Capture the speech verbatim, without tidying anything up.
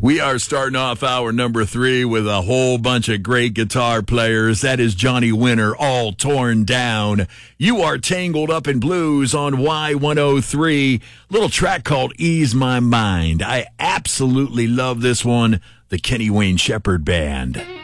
We are starting off hour number three with a whole bunch of great guitar players. That is Johnny Winter, All Torn Down. You are Tangled Up in Blues on Y one oh three. Little track called Ease My Mind. I absolutely love this one. The Kenny Wayne Shepherd Band.